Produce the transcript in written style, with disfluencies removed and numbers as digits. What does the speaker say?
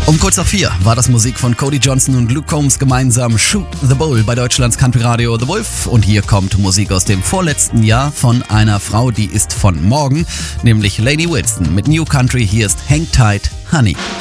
Um kurz nach 4 war das Musik von Cody Johnson und Luke Combs gemeinsam Shoot the Bull bei Deutschlands Country Radio The Wolf. Und hier kommt Musik aus dem vorletzten Jahr von einer Frau, die ist von morgen, nämlich Lainey Wilson mit New Country. Hier ist Hang Tight, Honey.